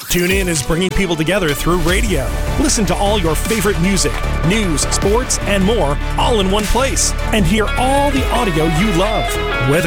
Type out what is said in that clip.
TuneIn is bringing people together through radio. Listen to all your favorite music, news, sports, and more all in one place. And hear all the audio you love. Whether